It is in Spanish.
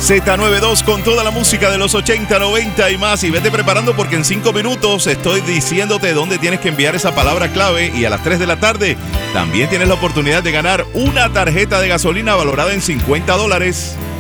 Z92 con toda la música de los 80, 90 y más. Y vete preparando porque en 5 minutos estoy diciéndote dónde tienes que enviar esa palabra clave. Y a las 3 de la tarde también tienes la oportunidad de ganar una tarjeta de gasolina valorada en $50.